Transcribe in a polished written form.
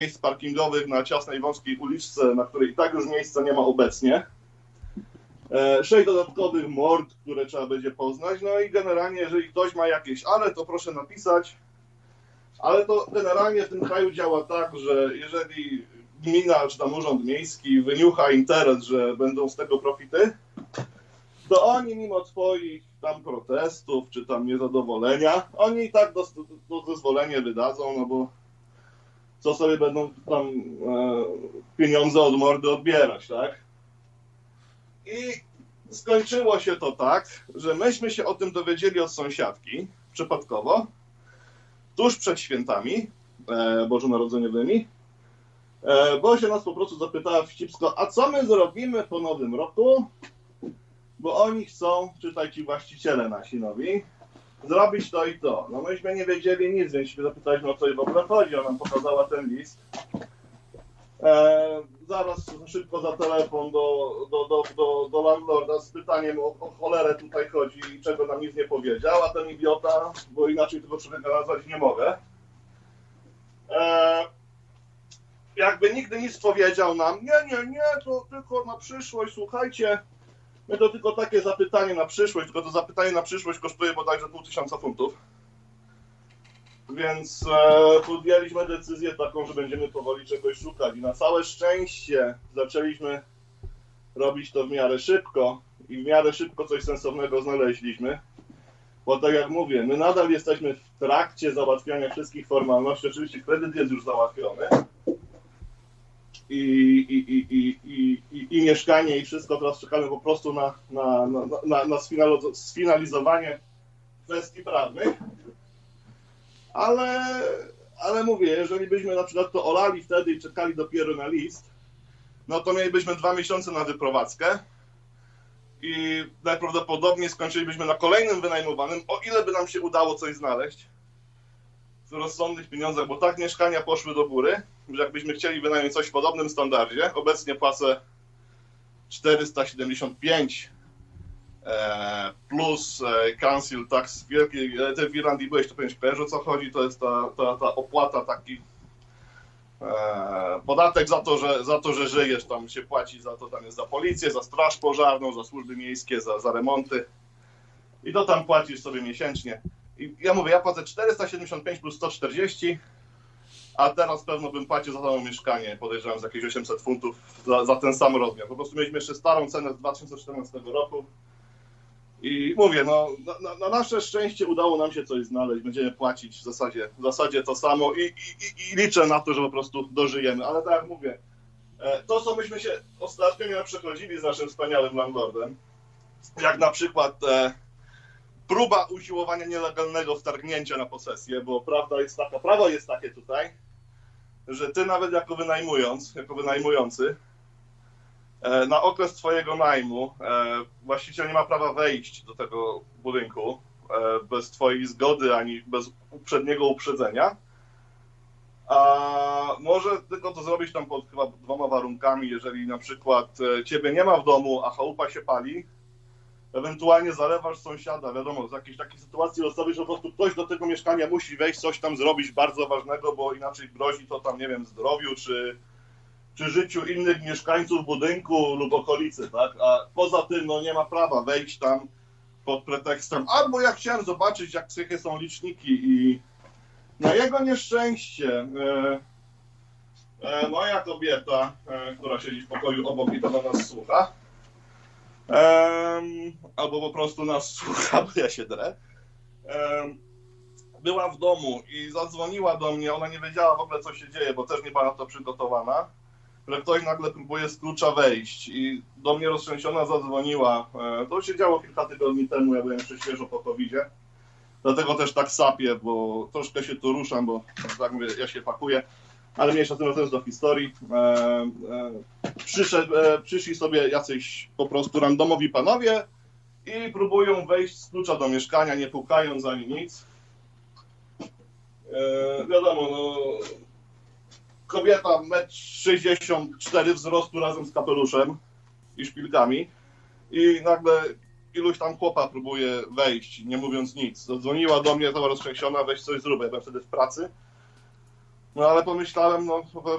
miejsc parkingowych na ciasnej, wąskiej uliczce, na której i tak już miejsca nie ma obecnie. 6 dodatkowych mord, które trzeba będzie poznać. No i generalnie, jeżeli ktoś ma jakieś ale, to proszę napisać. Ale to generalnie w tym kraju działa tak, że jeżeli gmina czy tam urząd miejski wyniucha interes, że będą z tego profity, to oni mimo twoich tam protestów czy tam niezadowolenia, oni i tak to zezwolenie wydadzą, no bo co sobie będą tam pieniądze od mordy odbierać, tak? I skończyło się to tak, że myśmy się o tym dowiedzieli od sąsiadki przypadkowo, tuż przed świętami bożonarodzeniowymi, bo się nas po prostu zapytała wścibsko, a co my zrobimy po nowym roku, bo oni chcą, czytaj ci właściciele nasi nowi, zrobić to i to. No myśmy nie wiedzieli nic, więc się zapytaliśmy, o co jej w ogóle chodzi. Ona nam pokazała ten list. Zaraz szybko za telefon do landlorda z pytaniem o cholerę tutaj chodzi i czego nam nic nie powiedział, a ten idiota, bo inaczej tego człowieka nazwać nie mogę, jakby nigdy nic powiedział nam, nie, to tylko na przyszłość, słuchajcie, my to tylko takie zapytanie na przyszłość, tylko to zapytanie na przyszłość kosztuje bodajże 500 funtów. Więc podjęliśmy decyzję taką, że będziemy powoli czegoś szukać. I na całe szczęście zaczęliśmy robić to w miarę szybko i w miarę szybko coś sensownego znaleźliśmy. Bo tak jak mówię, my nadal jesteśmy w trakcie załatwiania wszystkich formalności. Oczywiście kredyt jest już załatwiony. I mieszkanie i wszystko, teraz czekamy po prostu na sfinalizowanie kwestii prawnych. Ale mówię, jeżeli byśmy na przykład to olali wtedy i czekali dopiero na list, no to mielibyśmy 2 miesiące na wyprowadzkę i najprawdopodobniej skończylibyśmy na kolejnym wynajmowanym, o ile by nam się udało coś znaleźć w rozsądnych pieniądzach, bo tak mieszkania poszły do góry, że jakbyśmy chcieli wynająć coś w podobnym standardzie, obecnie płacę 475 plus council tax wielkiej, ty w Irlandii byłeś, to powinieneś kojarzyć, o co chodzi, to jest ta opłata, taki podatek za to, że żyjesz, tam się płaci za to, tam jest za policję, za straż pożarną, za służby miejskie, za remonty i to tam płacisz sobie miesięcznie. I ja mówię, ja płacę 475 plus 140, a teraz pewno bym płacił za to mieszkanie, podejrzewam, z jakieś 800 funtów za ten sam rozmiar. Po prostu mieliśmy jeszcze starą cenę z 2014 roku. I mówię, no na nasze szczęście udało nam się coś znaleźć, będziemy płacić w zasadzie to samo i liczę na to, że po prostu dożyjemy, ale tak jak mówię, to co myśmy się ostatnio nie przechodzili z naszym wspaniałym landlordem, jak na przykład próba usiłowania nielegalnego wtargnięcia na posesję, bo prawo jest takie tutaj, że ty nawet jako wynajmujący, na okres twojego najmu właściciel nie ma prawa wejść do tego budynku bez twojej zgody ani bez uprzedniego uprzedzenia, a może tylko to zrobić tam pod chyba 2 warunkami, jeżeli na przykład ciebie nie ma w domu, a chałupa się pali, ewentualnie zalewasz sąsiada, wiadomo, z jakiejś takiej sytuacji losowej, że po prostu ktoś do tego mieszkania musi wejść, coś tam zrobić bardzo ważnego, bo inaczej grozi to tam, nie wiem, zdrowiu czy życiu innych mieszkańców budynku lub okolicy, tak? A poza tym no nie ma prawa wejść tam pod pretekstem, albo ja chciałem zobaczyć, jak jakie są liczniki i na jego nieszczęście moja kobieta, która siedzi w pokoju obok i to na nas słucha, albo po prostu nas słucha, bo ja się drę, była w domu i zadzwoniła do mnie, ona nie wiedziała w ogóle, co się dzieje, bo też nie była na to przygotowana, że ktoś nagle próbuje z klucza wejść i do mnie roztrzęsiona zadzwoniła. To się działo kilka tygodni temu, ja byłem jeszcze świeżo po COVID-zie, dlatego też tak sapię, bo troszkę się tu ruszam, bo tak mówię, ja się pakuję, ale mniejsza tym wracając do historii. Przyszli sobie jacyś po prostu randomowi panowie i próbują wejść z klucza do mieszkania, nie pukając ani nic. Wiadomo, no, kobieta 1,64 m wzrostu razem z kapeluszem i szpilkami i nagle iluś tam chłopa próbuje wejść, nie mówiąc nic. Zadzwoniła do mnie, cała roztrzęsiona, weź coś zrób, ja byłem wtedy w pracy. No ale pomyślałem, no